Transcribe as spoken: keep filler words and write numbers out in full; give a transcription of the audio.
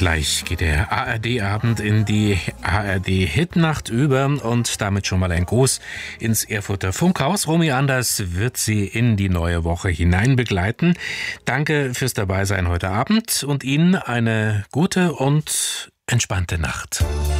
Gleich geht der A R D-Abend in die A R D-Hitnacht über und damit schon mal ein Gruß ins Erfurter Funkhaus. Romy Anders wird Sie in die neue Woche hinein begleiten. Danke fürs Dabeisein heute Abend und Ihnen eine gute und entspannte Nacht.